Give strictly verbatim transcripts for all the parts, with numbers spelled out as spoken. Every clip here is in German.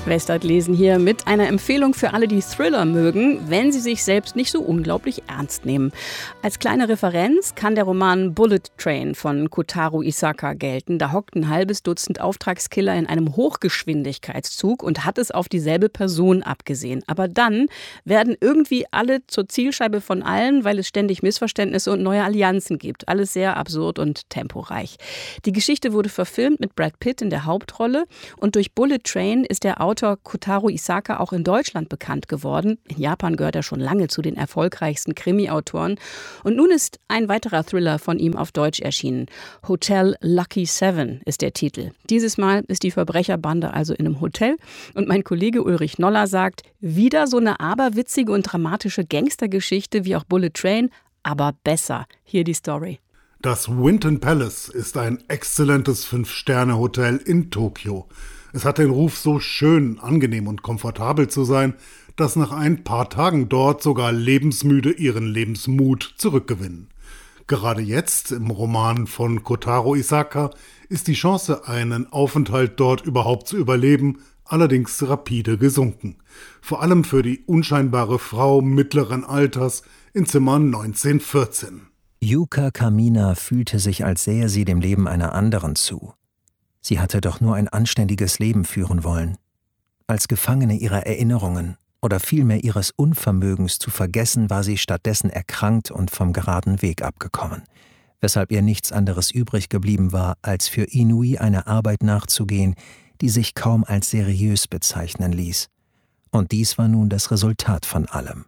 Westart lesen hier mit einer Empfehlung für alle, die Thriller mögen, wenn sie sich selbst nicht so unglaublich ernst nehmen. Als kleine Referenz kann der Roman Bullet Train von Kotaro Isaka gelten. Da hockt ein halbes Dutzend Auftragskiller in einem Hochgeschwindigkeitszug und hat es auf dieselbe Person abgesehen. Aber dann werden irgendwie alle zur Zielscheibe von allen, weil es ständig Missverständnisse und neue Allianzen gibt. Alles sehr absurd und temporeich. Die Geschichte wurde verfilmt mit Brad Pitt in der Hauptrolle und durch Bullet Train ist der Autor Kotaro Isaka auch in Deutschland bekannt geworden. In Japan gehört er schon lange zu den erfolgreichsten Krimi-Autoren. Und nun ist ein weiterer Thriller von ihm auf Deutsch erschienen. Hotel Lucky Seven ist der Titel. Dieses Mal ist die Verbrecherbande also in einem Hotel. Und mein Kollege Ulrich Noller sagt, wieder so eine aberwitzige und dramatische Gangstergeschichte wie auch Bullet Train, aber besser. Hier die Story. Das Winton Palace ist ein exzellentes Fünf-Sterne-Hotel in Tokio. Es hat den Ruf, so schön, angenehm und komfortabel zu sein, dass nach ein paar Tagen dort sogar Lebensmüde ihren Lebensmut zurückgewinnen. Gerade jetzt, im Roman von Kotaro Isaka, ist die Chance, einen Aufenthalt dort überhaupt zu überleben, allerdings rapide gesunken. Vor allem für die unscheinbare Frau mittleren Alters in Zimmer neunzehnhundertvierzehn. Yuka Kamina fühlte sich, als sähe sie dem Leben einer anderen zu. Sie hatte doch nur ein anständiges Leben führen wollen. Als Gefangene ihrer Erinnerungen oder vielmehr ihres Unvermögens zu vergessen, war sie stattdessen erkrankt und vom geraden Weg abgekommen, weshalb ihr nichts anderes übrig geblieben war, als für Inui einer Arbeit nachzugehen, die sich kaum als seriös bezeichnen ließ. Und dies war nun das Resultat von allem.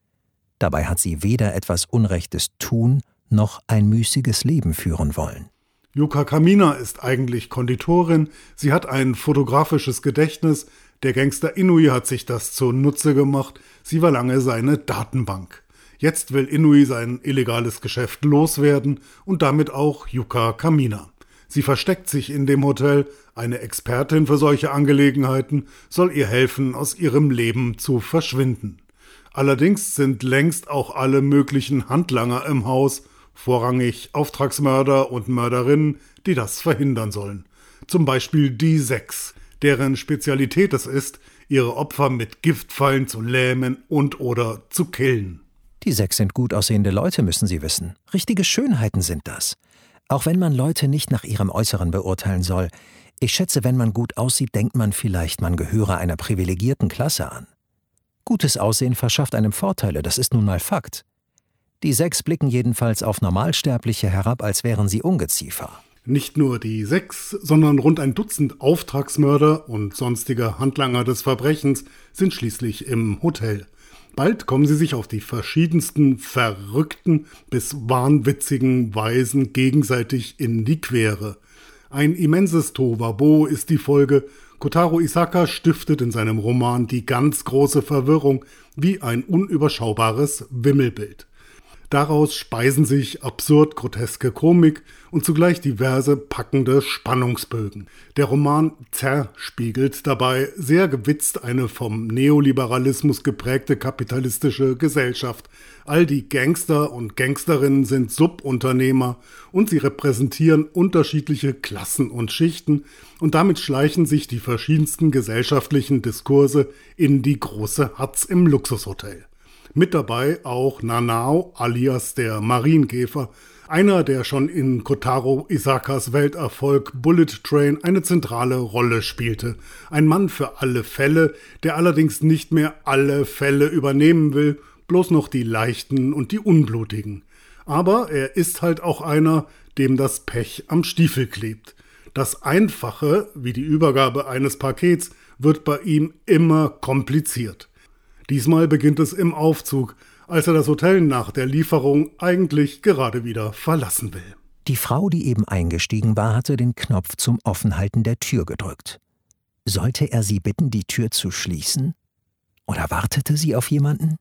Dabei hat sie weder etwas Unrechtes tun, noch ein müßiges Leben führen wollen. Yuka Kamina ist eigentlich Konditorin, sie hat ein fotografisches Gedächtnis, der Gangster Inui hat sich das zunutze gemacht, sie war lange seine Datenbank. Jetzt will Inui sein illegales Geschäft loswerden und damit auch Yuka Kamina. Sie versteckt sich in dem Hotel, eine Expertin für solche Angelegenheiten soll ihr helfen, aus ihrem Leben zu verschwinden. Allerdings sind längst auch alle möglichen Handlanger im Haus, vorrangig Auftragsmörder und Mörderinnen, die das verhindern sollen. Zum Beispiel die Sechs, deren Spezialität es ist, ihre Opfer mit Giftpfeilen zu lähmen und oder zu killen. Die Sechs sind gut aussehende Leute, müssen Sie wissen. Richtige Schönheiten sind das. Auch wenn man Leute nicht nach ihrem Äußeren beurteilen soll. Ich schätze, wenn man gut aussieht, denkt man vielleicht, man gehöre einer privilegierten Klasse an. Gutes Aussehen verschafft einem Vorteile, das ist nun mal Fakt. Die Sechs blicken jedenfalls auf Normalsterbliche herab, als wären sie Ungeziefer. Nicht nur die Sechs, sondern rund ein Dutzend Auftragsmörder und sonstige Handlanger des Verbrechens sind schließlich im Hotel. Bald kommen sie sich auf die verschiedensten verrückten bis wahnwitzigen Weisen gegenseitig in die Quere. Ein immenses Tohuwabohu ist die Folge. Kotaro Isaka stiftet in seinem Roman die ganz große Verwirrung wie ein unüberschaubares Wimmelbild. Daraus speisen sich absurd groteske Komik und zugleich diverse packende Spannungsbögen. Der Roman zerspiegelt dabei sehr gewitzt eine vom Neoliberalismus geprägte kapitalistische Gesellschaft. All die Gangster und Gangsterinnen sind Subunternehmer und sie repräsentieren unterschiedliche Klassen und Schichten und damit schleichen sich die verschiedensten gesellschaftlichen Diskurse in die große Hatz im Luxushotel. Mit dabei auch Nanao alias der Marienkäfer, einer, der schon in Kotaro Isakas Welterfolg Bullet Train eine zentrale Rolle spielte. Ein Mann für alle Fälle, der allerdings nicht mehr alle Fälle übernehmen will, bloß noch die leichten und die unblutigen. Aber er ist halt auch einer, dem das Pech am Stiefel klebt. Das Einfache, wie die Übergabe eines Pakets, wird bei ihm immer kompliziert. Diesmal beginnt es im Aufzug, als er das Hotel nach der Lieferung eigentlich gerade wieder verlassen will. Die Frau, die eben eingestiegen war, hatte den Knopf zum Offenhalten der Tür gedrückt. Sollte er sie bitten, die Tür zu schließen? Oder wartete sie auf jemanden?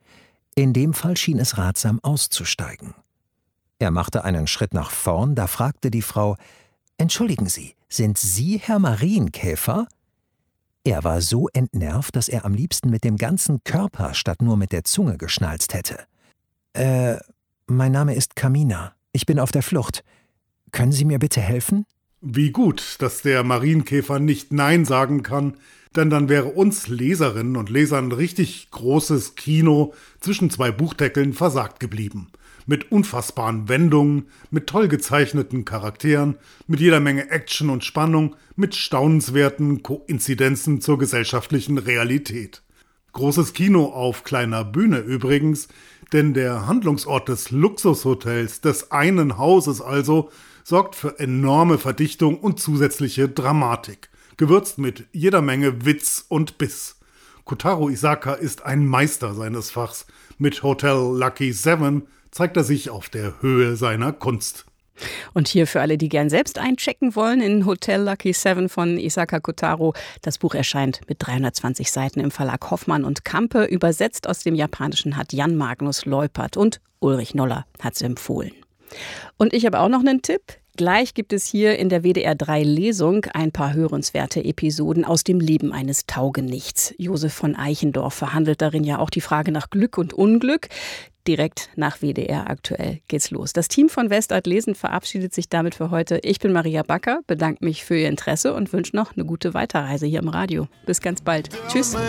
In dem Fall schien es ratsam, auszusteigen. Er machte einen Schritt nach vorn, da fragte die Frau: »Entschuldigen Sie, sind Sie Herr Marienkäfer?« Er war so entnervt, dass er am liebsten mit dem ganzen Körper statt nur mit der Zunge geschnalzt hätte. »Äh, mein Name ist Kamina. Ich bin auf der Flucht. Können Sie mir bitte helfen?« Wie gut, dass der Marienkäfer nicht Nein sagen kann, Denn dann wäre uns Leserinnen und Lesern richtig großes Kino zwischen zwei Buchdeckeln versagt geblieben. Mit unfassbaren Wendungen, mit toll gezeichneten Charakteren, mit jeder Menge Action und Spannung, mit staunenswerten Koinzidenzen zur gesellschaftlichen Realität. Großes Kino auf kleiner Bühne übrigens, denn der Handlungsort des Luxushotels, des einen Hauses also, sorgt für enorme Verdichtung und zusätzliche Dramatik, gewürzt mit jeder Menge Witz und Biss. Kotaro Isaka ist ein Meister seines Fachs. Mit Hotel Lucky Seven zeigt er sich auf der Höhe seiner Kunst. Und hier für alle, die gern selbst einchecken wollen, in Hotel Lucky Seven von Isaka Kotaro. Das Buch erscheint mit dreihundertzwanzig Seiten im Verlag Hoffmann und Campe. Übersetzt aus dem Japanischen hat Jan Magnus Leupert und Ulrich Noller hat es empfohlen. Und ich habe auch noch einen Tipp. Gleich gibt es hier in der W D R drei Lesung ein paar hörenswerte Episoden aus dem Leben eines Taugenichts. Josef von Eichendorff verhandelt darin ja auch die Frage nach Glück und Unglück. Direkt nach W D R aktuell geht's los. Das Team von Westart Lesen verabschiedet sich damit für heute. Ich bin Maria Backer, bedanke mich für Ihr Interesse und wünsche noch eine gute Weiterreise hier im Radio. Bis ganz bald. Tschüss.